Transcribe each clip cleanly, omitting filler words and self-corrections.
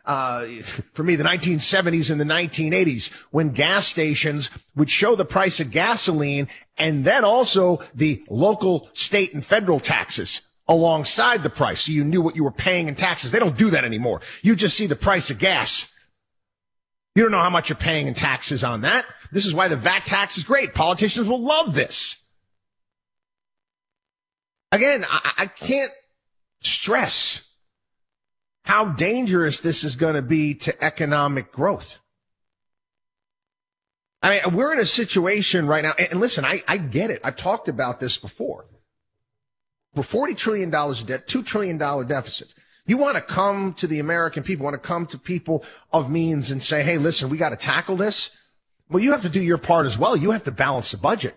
for me, the 1970s and the 1980s, when gas stations would show the price of gasoline and then also the local, state, and federal taxes alongside the price, so you knew what you were paying in taxes. They don't do that anymore. You just see the price of gas. You don't know how much you're paying in taxes on that. This is why the VAT tax is great. Politicians will love this. Again, I can't stress how dangerous this is going to be to economic growth. I mean, we're in a situation right now, and listen, I get it. I've talked about this before. For $40 trillion of debt, $2 trillion deficits. You want to come to the American people, want to come to people of means and say, hey, listen, we got to tackle this. Well, you have to do your part as well. You have to balance the budget.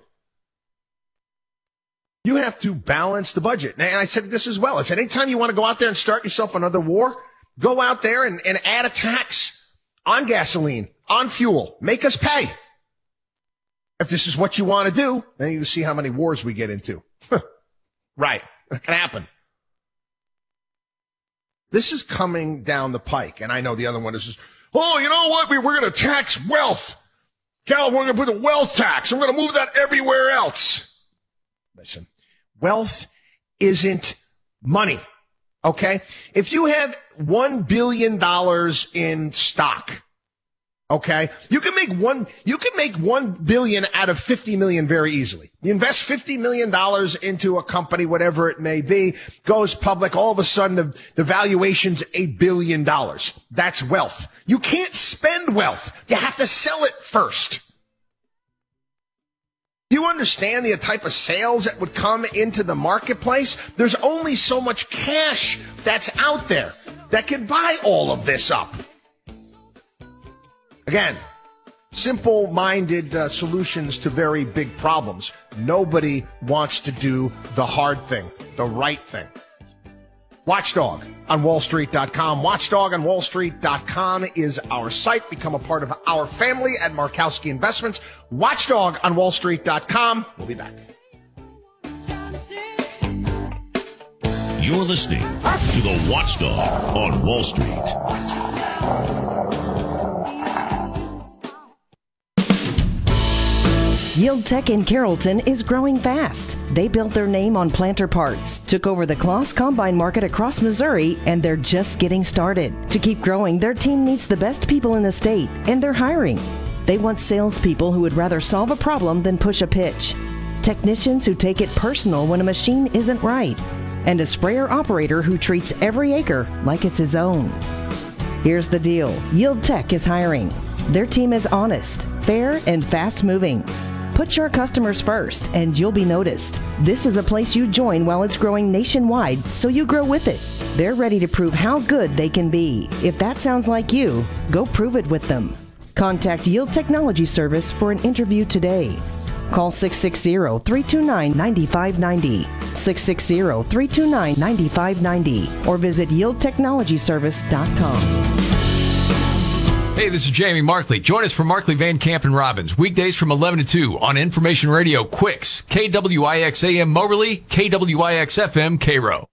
You have to balance the budget. And I said this as well. I said, anytime you want to go out there and start yourself another war, go out there and add a tax on gasoline, on fuel. Make us pay. If this is what you want to do, then you see how many wars we get into. Right. That can happen. This is coming down the pike. And I know the other one is just, oh, you know what? We're going to tax wealth. California, we're going to put a wealth tax. I'm going to move that everywhere else. Listen, wealth isn't money. Okay? If you have $1 billion in stock, okay, you can make $1 billion out of 50 million very easily. You invest $50 million into a company, whatever it may be, goes public, all of a sudden the valuation's $1 billion. That's wealth. You can't spend wealth. You have to sell it first. Do you understand the type of sales that would come into the marketplace? There's only so much cash that's out there that can buy all of this up. Again, simple-minded solutions to very big problems. Nobody wants to do the hard thing, the right thing. Watchdog on WallStreet.com. Watchdog on WallStreet.com is our site. Become a part of our family at Markowski Investments. Watchdog on WallStreet.com. We'll be back. You're listening to the Watchdog on Wall Street. Yield Tech in Carrollton is growing fast. They built their name on planter parts, took over the Kloss Combine market across Missouri, and they're just getting started. To keep growing, their team needs the best people in the state, and they're hiring. They want salespeople who would rather solve a problem than push a pitch, technicians who take it personal when a machine isn't right, and a sprayer operator who treats every acre like it's his own. Here's the deal. Yield Tech is hiring. Their team is honest, fair, and fast-moving. Put your customers first, and you'll be noticed. This is a place you join while it's growing nationwide, so you grow with it. They're ready to prove how good they can be. If that sounds like you, go prove it with them. Contact Yield Technology Service for an interview today. Call 660-329-9590, 660-329-9590, or visit YieldTechnologyService.com. Hey, this is Jamie Markley. Join us for Markley, Van Camp, and Robbins, weekdays from 11 to 2 on Information Radio Quicks, KWIX AM Moberly, KWIX FM Cairo.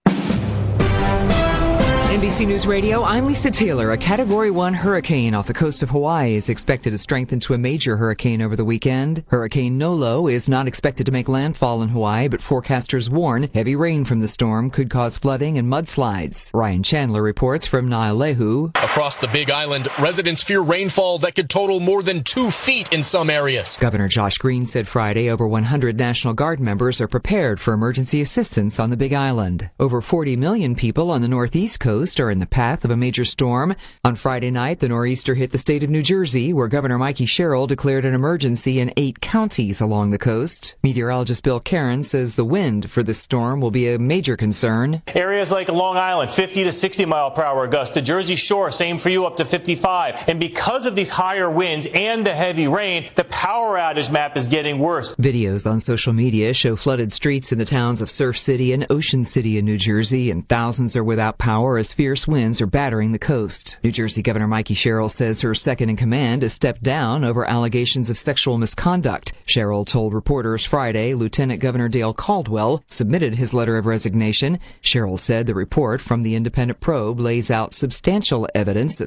NBC News Radio, I'm Lisa Taylor. A Category 1 hurricane off the coast of Hawaii is expected to strengthen to a major hurricane over the weekend. Hurricane Nolo is not expected to make landfall in Hawaii, but forecasters warn heavy rain from the storm could cause flooding and mudslides. Ryan Chandler reports from Naalehu. Across the Big Island, residents fear rainfall that could total more than 2 feet in some areas. Governor Josh Green said Friday over 100 National Guard members are prepared for emergency assistance on the Big Island. Over 40 million people on the northeast coast are in the path of a major storm. On Friday night, the nor'easter hit the state of New Jersey, where Governor Mikey Sherrill declared an emergency in 8 counties along the coast. Meteorologist Bill Caron says the wind for this storm will be a major concern. Areas like Long Island, 50 to 60 mile per hour gusts. The Jersey Shore, same for you, up to 55. And because of these higher winds and the heavy rain, the power outage map is getting worse. Videos on social media show flooded streets in the towns of Surf City and Ocean City in New Jersey, and thousands are without power as fierce winds are battering the coast. New Jersey Governor Mikey Sherrill says her second-in-command has stepped down over allegations of sexual misconduct. Sherrill told reporters Friday Lieutenant Governor Dale Caldwell submitted his letter of resignation. Sherrill said the report from the independent probe lays out substantial evidence that